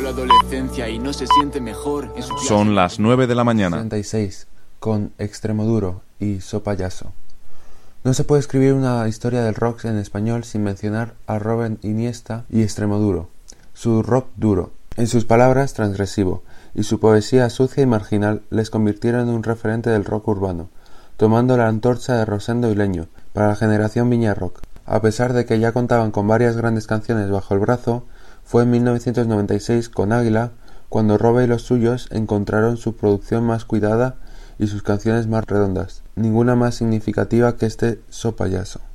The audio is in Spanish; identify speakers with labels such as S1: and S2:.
S1: la adolescencia y no se siente mejor en su clase.
S2: Son las 9 de la mañana.
S3: 36, con Extremoduro y So Payaso. No se puede escribir una historia del rock en español sin mencionar a Robert Iniesta y Extremoduro. Su rock duro, en sus palabras transgresivo, y su poesía sucia y marginal les convirtieron en un referente del rock urbano, tomando la antorcha de Rosendo y Leño para la generación Viña Rock. A pesar de que ya contaban con varias grandes canciones bajo el brazo, fue en 1996 con Águila cuando Robe y los suyos encontraron su producción más cuidada y sus canciones más redondas, ninguna más significativa que este So Payaso.